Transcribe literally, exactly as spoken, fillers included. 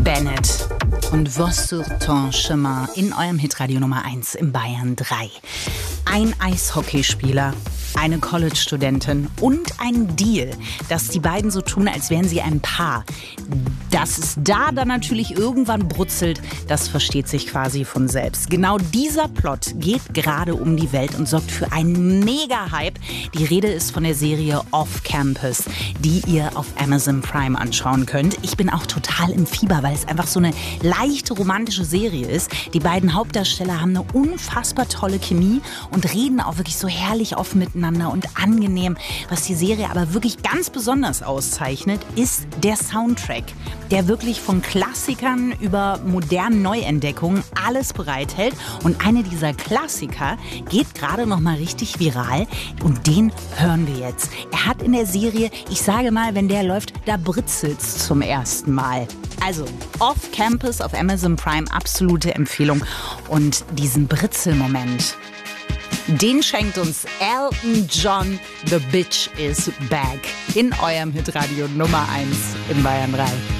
Bennett und Vos sur ton chemin in eurem Hitradio Nummer eins im Bayern drei. Ein Eishockeyspieler, eine College-Studentin und ein Deal, dass die beiden so tun, als wären sie ein Paar. Dass es da dann natürlich irgendwann brutzelt, das versteht sich quasi von selbst. Genau dieser Plot geht gerade um die Welt und sorgt für einen Mega-Hype. Die Rede ist von der Serie Off Campus, die ihr auf Amazon Prime anschauen könnt. Ich bin auch total im Fieber, weil es einfach so eine leichte romantische Serie ist. Die beiden Hauptdarsteller haben eine unfassbar tolle Chemie und reden auch wirklich so herrlich offen miteinander und angenehm. Was die Serie aber wirklich ganz besonders auszeichnet, ist der Soundtrack, der wirklich von Klassikern über modernen Neuentdeckungen alles bereithält. Und eine dieser Klassiker geht gerade noch mal richtig viral und den hören wir jetzt. Er hat in der Serie, ich sage mal, wenn der läuft, da britzelt's zum ersten Mal. Also Off Campus auf Amazon Prime, absolute Empfehlung. Und diesen Britzelmoment, den schenkt uns Elton John, The Bitch is Back in eurem Hitradio Nummer eins in Bayern drei.